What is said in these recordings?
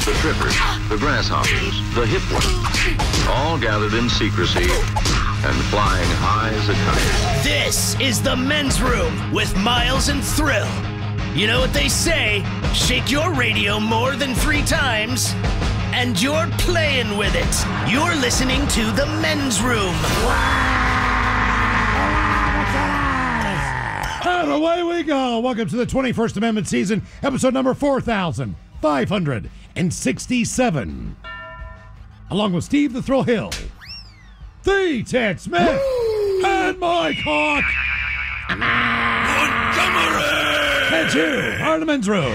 the trippers, the grasshoppers, the hip ones, all gathered in secrecy and flying high as a kite. This is the Men's Room with Miles and Thrill. You know what they say, shake your radio more than 3 times, and you're playing with it. You're listening to the Men's Room. And away we go. Welcome to the 21st Amendment season, episode number 4567. Along with Steve the Thrill Hill, the Ted Smith, and Mike Hawk. And you are the Men's Room.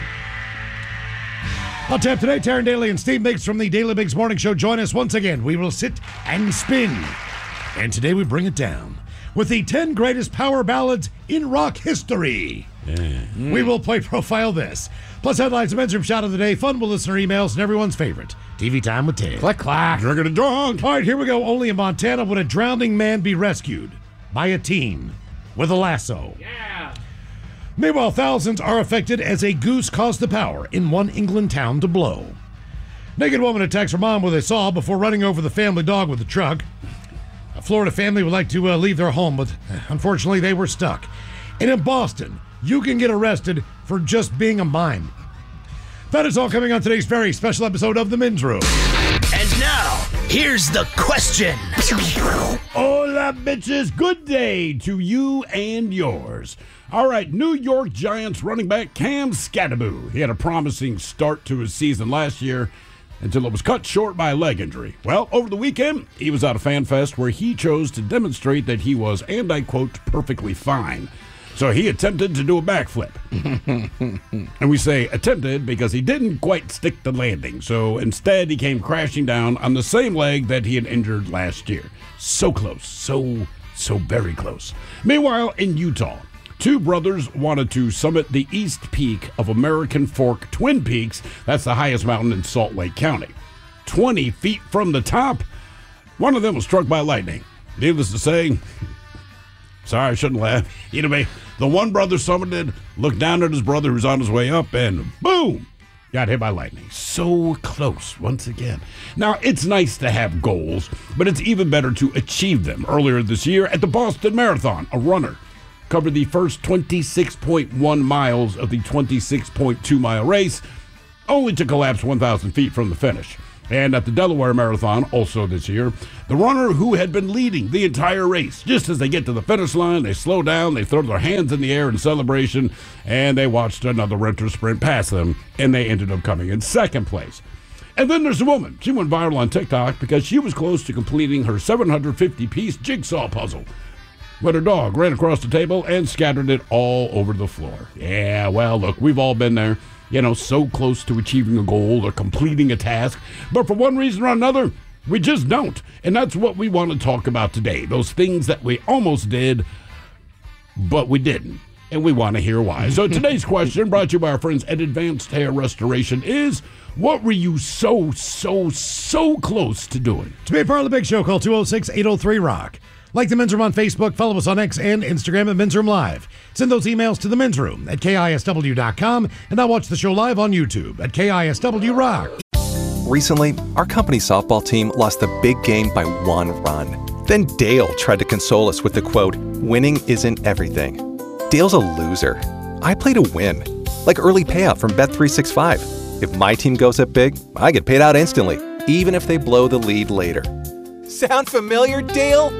On tap today, Taryn Daly and Steve Biggs from the Daily Biggs Morning Show join us once again. We will sit and spin. And today we bring it down with the 10 greatest power ballads in rock history. We will play Profile This. Plus headlines, the Men's Room shot of the day, fun with listener emails, and everyone's favorite, TV Time with Ted. Click, clack. Drinking a drunk. All right, here we go. Only in Montana would a drowning man be rescued by a teen with a lasso. Yeah. Meanwhile, thousands are affected as a goose caused the power in one England town to blow. Naked woman attacks her mom with a saw before running over the family dog with a truck. A Florida family would like to leave their home, but unfortunately they were stuck. And in Boston, you can get arrested for just being a mime. That is all coming on today's very special episode of The Men's Room. And now, here's the question. Hola, bitches. Good day to you and yours. All right, New York Giants running back Cam Skattebo. He had a promising start to his season last year until it was cut short by a leg injury. Well, over the weekend, he was at a fan fest where he chose to demonstrate that he was, and I quote, perfectly fine. So he attempted to do a backflip. And we say attempted because he didn't quite stick the landing. So instead, he came crashing down on the same leg that he had injured last year. So close. So very close. Meanwhile, in Utah, 2 brothers wanted to summit the east peak of American Fork Twin Peaks. That's the highest mountain in Salt Lake County. 20 feet from the top, one of them was struck by lightning. Needless to say, sorry, I shouldn't laugh. Anyway, the one brother summited, looked down at his brother who's on his way up, and boom, got hit by lightning. So close once again. Now, it's nice to have goals, but it's even better to achieve them. Earlier this year at the Boston Marathon, a runner covered the first 26.1 miles of the 26.2-mile race, only to collapse 1,000 feet from the finish. And at the Delaware Marathon, also this year, the runner who had been leading the entire race, just as they get to the finish line, they slow down, they throw their hands in the air in celebration, and they watched another runner sprint past them, and they ended up coming in second place. And then there's a woman. She went viral on TikTok because she was close to completing her 750-piece jigsaw puzzle. But her dog ran across the table and scattered it all over the floor. Yeah, well, look, we've all been there. You know, so close to achieving a goal or completing a task. But for one reason or another, we just don't. And that's what we want to talk about today. Those things that we almost did, but we didn't. And we want to hear why. So today's question, brought to you by our friends at Advanced Hair Restoration, is what were you so close to doing? To be a part of the Big Show, call 206-803-ROCK. Like the Men's Room on Facebook, follow us on X and Instagram at Men's Room Live. Send those emails to the Men's Room at KISW.com, and now watch the show live on YouTube at KISW Rock. Recently, our company's softball team lost the big game by 1 run. Then Dale tried to console us with the quote, "Winning isn't everything." Dale's a loser. I play to win. Like early payout from Bet365. If my team goes up big, I get paid out instantly, even if they blow the lead later. Sound familiar, Dale?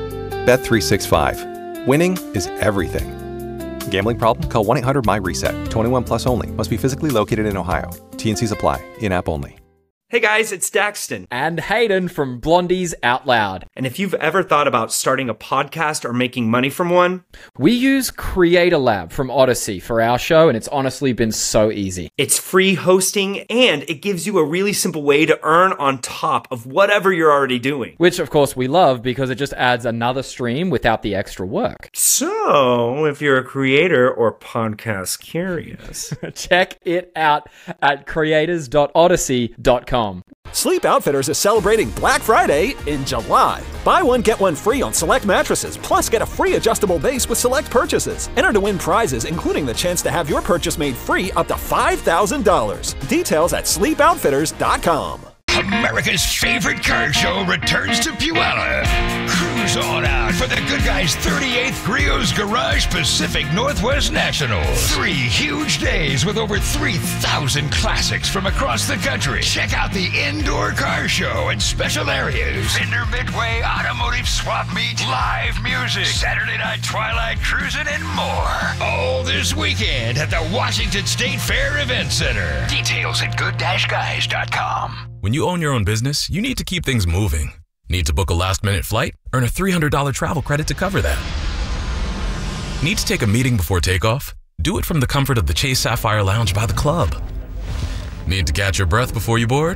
Bet365. Winning is everything. Gambling problem? Call 1-800-MY-RESET. 21 plus only. Must be physically located in Ohio. T&Cs apply. In-app only. Hey guys, it's Daxton. And Hayden from Blondies Out Loud. And if you've ever thought about starting a podcast or making money from one, we use Creator Lab from Odyssey for our show, and it's honestly been so easy. It's free hosting, and it gives you a really simple way to earn on top of whatever you're already doing. Which, of course, we love because it just adds another stream without the extra work. So, if you're a creator or podcast curious, check it out at creators.odyssey.com. Sleep Outfitters is celebrating Black Friday in July. Buy one, get one free on select mattresses, plus get a free adjustable base with select purchases. Enter to win prizes, including the chance to have your purchase made free up to $5,000. Details at sleepoutfitters.com. America's favorite car show returns to Puyallup. Cruise on out for the Good Guys 38th Griot's Garage Pacific Northwest Nationals. 3 huge days with over 3,000 classics from across the country. Check out the indoor car show and special areas. Fender Midway Automotive Swap Meet, live music, Saturday night twilight cruising, and more. All this weekend at the Washington State Fair Event Center. Details at good-guys.com. When you own your own business, you need to keep things moving. Need to book a last-minute flight? Earn a $300 travel credit to cover that. Need to take a meeting before takeoff? Do it from the comfort of the Chase Sapphire Lounge by the club. Need to catch your breath before you board?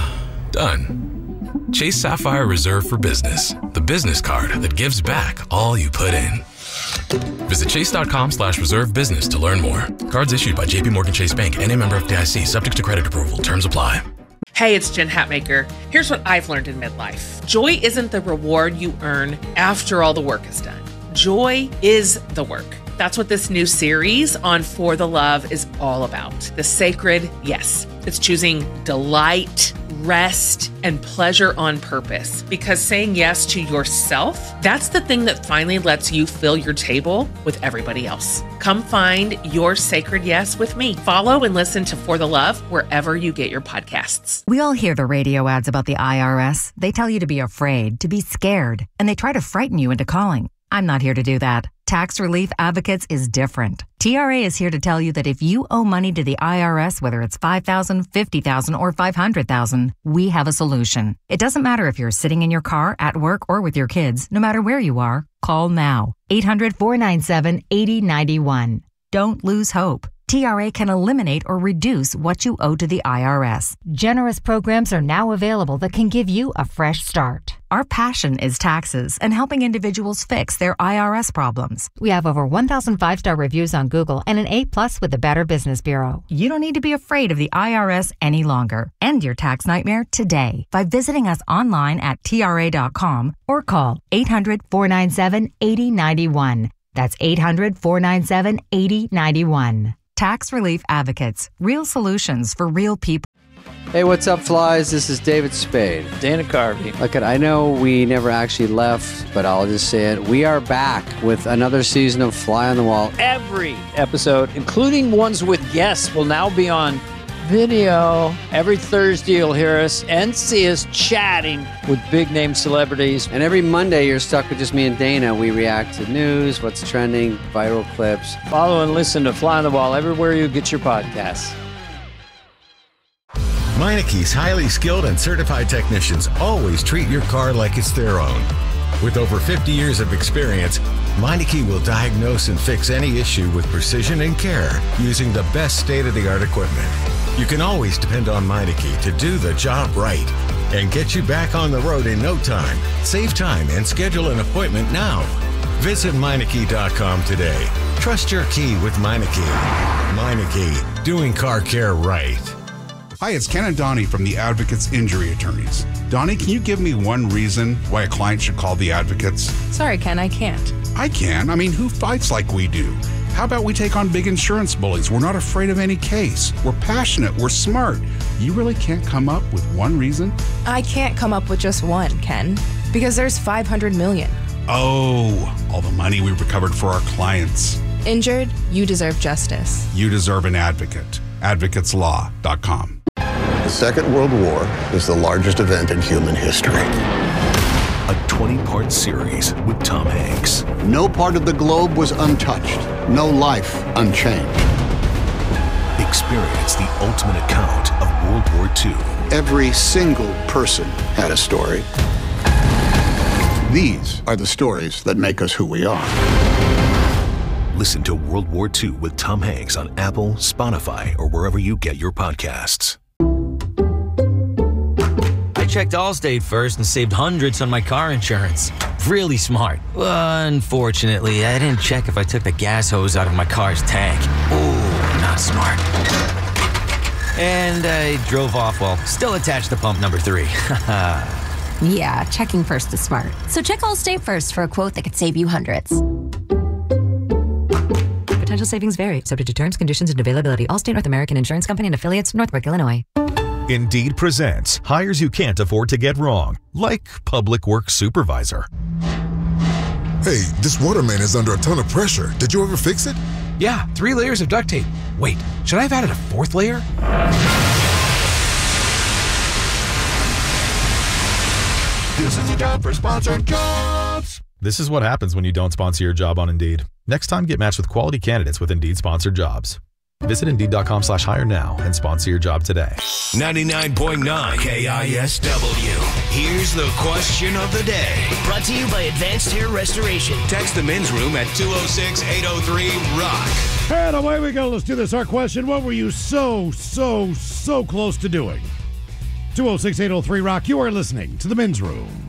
Done. Chase Sapphire Reserve for Business, the business card that gives back all you put in. Visit chase.com/reserve business to learn more. Cards issued by JPMorgan Chase Bank and a member of FDIC, subject to credit approval. Terms apply. Hey, it's Jen Hatmaker. Here's what I've learned in midlife. Joy isn't the reward you earn after all the work is done. Joy is the work. That's what this new series on For the Love is all about. The sacred yes. It's choosing delight, rest, and pleasure on purpose. Because saying yes to yourself, that's the thing that finally lets you fill your table with everybody else. Come find your sacred yes with me. Follow and listen to For the Love wherever you get your podcasts. We all hear the radio ads about the IRS. They tell you to be afraid, to be scared, and they try to frighten you into calling. I'm not here to do that. Tax Relief Advocates is different. TRA is here to tell you that if you owe money to the IRS, whether it's $5,000, $50,000, or $500,000, we have a solution. It doesn't matter if you're sitting in your car, at work, or with your kids. No matter where you are, call now. 800-497-8091. Don't lose hope. TRA can eliminate or reduce what you owe to the IRS. Generous programs are now available that can give you a fresh start. Our passion is taxes and helping individuals fix their IRS problems. We have over 1,000 5-star reviews on Google and an A+ with the Better Business Bureau. You don't need to be afraid of the IRS any longer. End your tax nightmare today by visiting us online at TRA.com or call 800-497-8091. That's 800-497-8091. Tax Relief Advocates. Real solutions for real people. Hey, what's up, flies? This is David Spade. Dana Carvey. Look, I know we never actually left, but I'll just say it. We are back with another season of Fly on the Wall. Every episode, including ones with guests, will now be on video. Every Thursday, you'll hear us and see us chatting with big-name celebrities. And every Monday, you're stuck with just me and Dana. We react to news, what's trending, viral clips. Follow and listen to Fly on the Wall everywhere you get your podcasts. Meineke's highly skilled and certified technicians always treat your car like it's their own. With over 50 years of experience, Meineke will diagnose and fix any issue with precision and care using the best state-of-the-art equipment. You can always depend on Meineke to do the job right and get you back on the road in no time. Save time and schedule an appointment now. Visit Meineke.com today. Trust your key with Meineke. Meineke, doing car care right. Hi, it's Ken and Donnie from the Advocates Injury Attorneys. Donnie, can you give me one reason why a client should call the Advocates? Sorry, Ken, I can't. I can. I mean, who fights like we do? How about we take on big insurance bullies? We're not afraid of any case. We're passionate. We're smart. You really can't come up with one reason? I can't come up with just one, Ken, because there's 500 million. Oh, all the money we recovered for our clients. Injured, you deserve justice. You deserve an advocate. AdvocatesLaw.com. The Second World War is the largest event in human history. A 20-part series with Tom Hanks. No part of the globe was untouched. No life unchanged. Experience the ultimate account of World War II. Every single person had a story. These are the stories that make us who we are. Listen to World War II with Tom Hanks on Apple, Spotify, or wherever you get your podcasts. I checked Allstate first and saved hundreds on my car insurance. Really smart. Unfortunately, I didn't check if I took the gas hose out of my car's tank. Ooh, not smart. And I drove off while still attached to pump number 3. Yeah, checking first is smart. So check Allstate first for a quote that could save you hundreds. Potential savings vary, subject to terms, conditions, and availability. Allstate North American Insurance Company and affiliates, Northbrook, Illinois. Indeed presents hires you can't afford to get wrong, like public works supervisor. Hey, this water main is under a ton of pressure. Did you ever fix it? Yeah, 3 layers of duct tape. Wait, should I have added a 4th layer? This is a job for sponsored jobs. This is what happens when you don't sponsor your job on Indeed. Next time, get matched with quality candidates with Indeed sponsored jobs. Visit Indeed.com/hire now and sponsor your job today. 99.9 KISW. Here's the question of the day. Brought to you by Advanced Hair Restoration. Text the men's room at 206-803-ROCK. And away we go. Let's do this. Our question, what were you so close to doing? 206-803-ROCK. You are listening to the men's room.